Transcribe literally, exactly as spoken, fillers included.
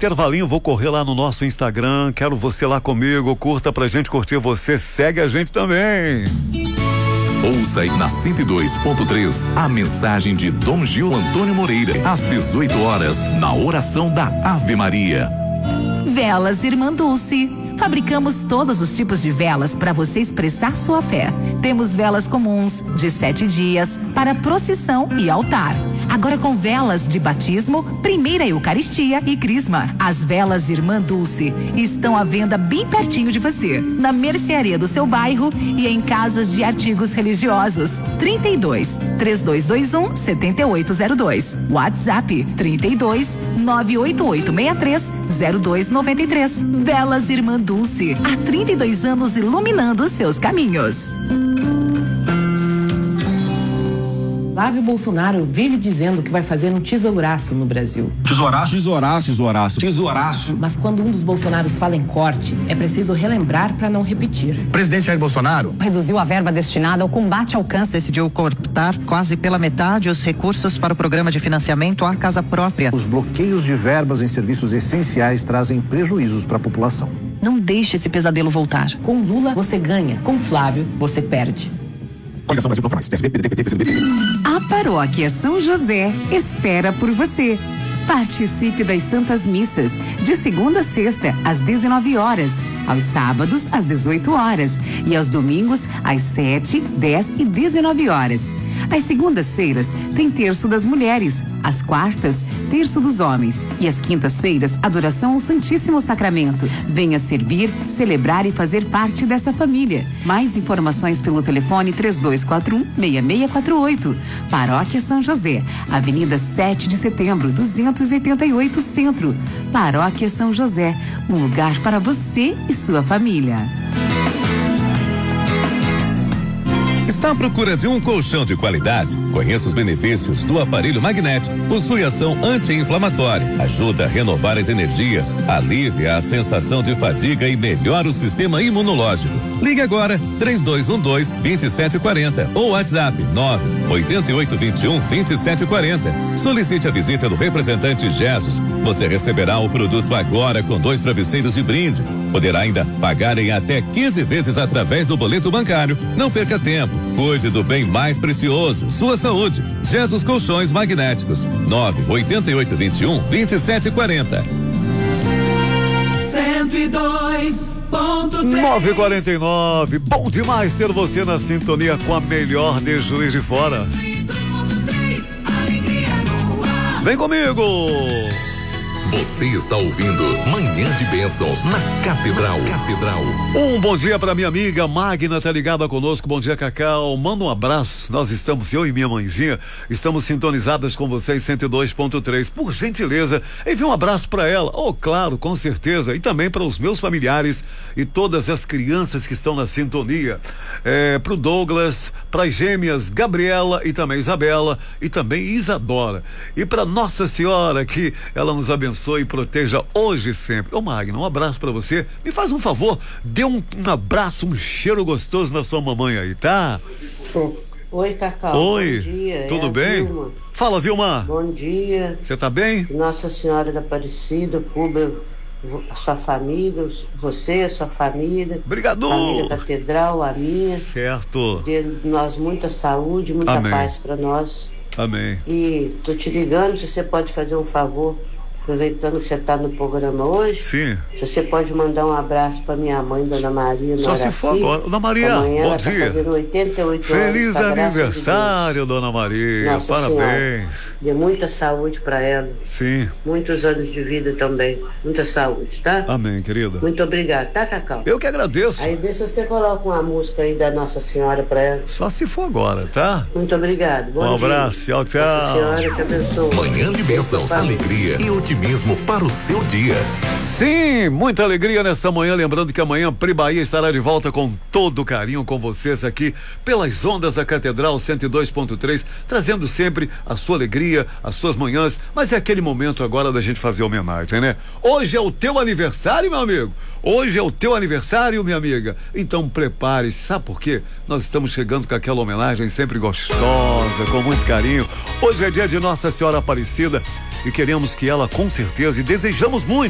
intervalinho, vou correr lá no nosso Instagram, quero você lá comigo, curta pra gente curtir você, segue a gente também. Ouça aí na cento e dois ponto três a mensagem de Dom Gil Antônio Moreira, às dezoito horas, na oração da Ave Maria. Velas Irmã Dulce. Fabricamos todos os tipos de velas para você expressar sua fé. Temos velas comuns, de sete dias, para procissão e altar. Agora com velas de batismo, primeira Eucaristia e Crisma. As velas Irmã Dulce estão à venda bem pertinho de você, na mercearia do seu bairro e em casas de artigos religiosos. trinta e dois, três dois dois um, sete oito zero dois. WhatsApp trinta e dois, nove oito oito seis três, zero dois nove três. Velas Irmã Dulce, há trinta e dois anos iluminando seus caminhos. Flávio Bolsonaro vive dizendo que vai fazer um tesouraço no Brasil. Tesouraço? Tesouraço, tesouraço. Tesouraço. Mas quando um dos Bolsonaros fala em corte, é preciso relembrar para não repetir. Presidente Jair Bolsonaro reduziu a verba destinada ao combate ao câncer. Decidiu cortar quase pela metade os recursos para o programa de financiamento à casa própria. Os bloqueios de verbas em serviços essenciais trazem prejuízos para a população. Não deixe esse pesadelo voltar. Com Lula, você ganha. Com Flávio, você perde. A Paróquia São José espera por você. Participe das Santas Missas, de segunda a sexta, às dezenove horas, aos sábados, às dezoito horas e aos domingos, às sete, dez e dezenove horas. Às segundas-feiras, tem terço das mulheres, às quartas, terço dos homens e às quintas-feiras, adoração ao Santíssimo Sacramento. Venha servir, celebrar e fazer parte dessa família. Mais informações pelo telefone três dois quatro um, seis seis quatro oito. Paróquia São José, Avenida sete de Setembro, duzentos e oitenta e oito, Centro. Paróquia São José, um lugar para você e sua família. Está à procura de um colchão de qualidade? Conheça os benefícios do aparelho magnético. Possui ação anti-inflamatória, ajuda a renovar as energias, alivia a sensação de fadiga e melhora o sistema imunológico. Ligue agora três dois um dois, dois sete quatro zero ou WhatsApp nove oito oito dois um, dois sete quatro zero. Solicite a visita do representante Jesus. Você receberá o produto agora com dois travesseiros de brinde. Poderá ainda pagar em até quinze vezes através do boleto bancário. Não perca tempo. Cuide do bem mais precioso, sua saúde. Jesus Colchões Magnéticos. nove oito oito dois um, dois sete quatro zero. cento e dois ponto três. nove e quarenta e nove. Bom demais ter você na sintonia com a melhor de Juiz de Fora. Vem comigo! Você está ouvindo Manhã de Bênçãos na Catedral. Catedral. Um bom dia para minha amiga Magna, tá ligada conosco. Bom dia, Cacau. Manda um abraço. Nós estamos, eu e minha mãezinha, estamos sintonizadas com vocês cento e dois ponto três. Por gentileza, envie um abraço para ela. Oh, claro, com certeza. E também para os meus familiares e todas as crianças que estão na sintonia. É, pro Douglas, para as gêmeas Gabriela e também Isabela e também Isadora. E para Nossa Senhora, que ela nos abençoe e proteja hoje e sempre. Ô Magna, um abraço pra você. Me faz um favor, dê um, um abraço, um cheiro gostoso na sua mamãe aí, tá? Oi, Cacau. Oi, bom dia. tudo é bem? Vilma. Fala, Vilma. Bom dia. Você tá bem? Nossa Senhora da Aparecida, cubra a sua família, você, a sua família. Obrigado. Família Catedral, a minha. Certo. Dê nós muita saúde, muita Amém. Paz pra nós. Amém. E tô te ligando, se você pode fazer um favor, aproveitando que você está no programa hoje. Sim. Se você pode mandar um abraço para minha mãe, Dona Maria, no Só se for agora. Dona Maria, amanhã bom ela dia. Tá fazendo oitenta e oito Feliz anos. aniversário, de Dona Maria. Nossa Parabéns. Senhora, dê muita saúde para ela. Sim. Muitos anos de vida também. Muita saúde, tá? Amém, querida. Muito obrigado, tá, Cacau? Eu que agradeço. Aí deixa você coloca uma música aí da Nossa Senhora para ela. Só se for agora, tá? Muito obrigado. Bom um dia. abraço, tchau, tchau. Nossa Senhora te abençoe. Manhã de Bênçãos, alegria e otimismo para o seu dia. Sim, muita alegria nessa manhã, lembrando que amanhã Pri Bahia estará de volta com todo carinho com vocês aqui pelas ondas da Catedral cento e dois ponto três, trazendo sempre a sua alegria, as suas manhãs, mas é aquele momento agora da gente fazer homenagem, né? Hoje é o teu aniversário, meu amigo. Hoje é o teu aniversário, minha amiga. Então prepare-se, sabe por quê? Nós estamos chegando com aquela homenagem sempre gostosa, com muito carinho. Hoje é dia de Nossa Senhora Aparecida e queremos que ela, com certeza, e desejamos muito